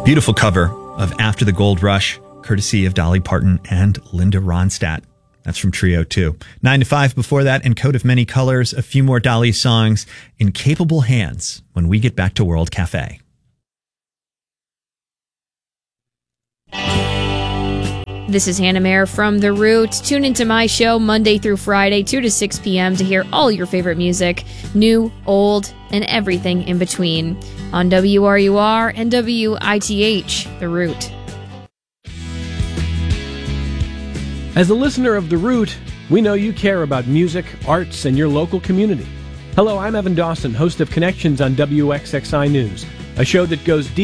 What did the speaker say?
Beautiful cover of After the Gold Rush, courtesy of Dolly Parton and Linda Ronstadt. That's from Trio 2. 9 to 5 before that, and Coat of Many Colors, a few more Dolly songs in capable hands when we get back to World Cafe. This is Hannah Mayer from The Root. Tune into my show Monday through Friday, 2 to 6 p.m. to hear all your favorite music, new, old, and everything in between on WRUR and WITH, The Root. As a listener of The Root, we know you care about music, arts, and your local community. Hello, I'm Evan Dawson, host of Connections on WXXI News, a show that goes deep